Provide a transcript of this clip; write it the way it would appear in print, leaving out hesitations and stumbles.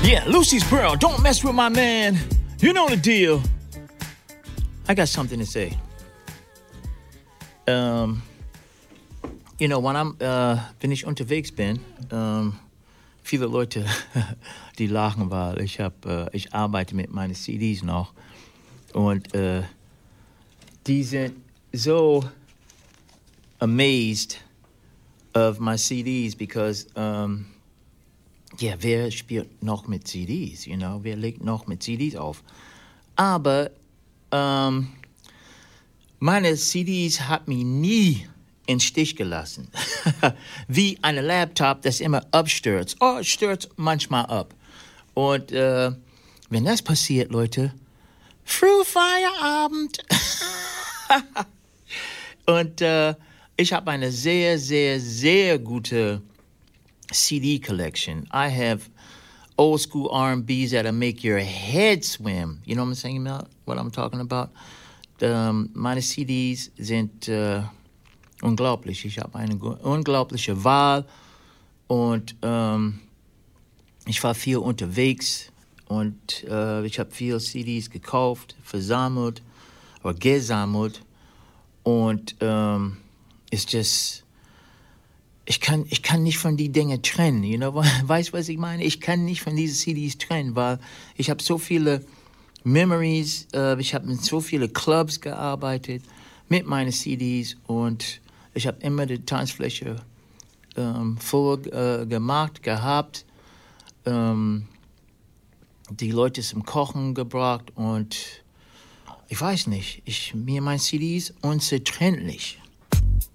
Yeah, Lucy's Pearl, don't mess with my man. You know the deal. I got something to say. Wenn ich unterwegs bin, viele Leute, die lachen, weil ich arbeite mit meinen CDs noch und die sind so amazed of my CDs because wer spielt noch mit CDs, wer legt noch mit CDs auf? Aber meine CDs hat mich nie in Stich gelassen. Wie ein Laptop, das immer abstürzt. Oh, es stürzt manchmal ab. Und wenn das passiert, Leute, früh Feierabend. Und ich habe eine sehr, sehr, sehr gute CD collection. I have old school R&Bs that'll make your head swim. You know what I'm saying about? What I'm talking about? Meine CDs sind unglaublich. Ich habe eine unglaubliche Wahl und ich war viel unterwegs und ich habe viel CDs gekauft, versammelt oder gesammelt und it's just ich kann nicht von die Dinge trennen, weißt du, was ich meine? Ich kann nicht von diesen CDs trennen, weil ich habe so viele Memories, ich habe mit so vielen Clubs gearbeitet mit meinen CDs und ich habe immer die Tanzfläche voll gemacht, gehabt, die Leute zum Kochen gebracht und ich weiß nicht, mir meine CDs unzertrennlich.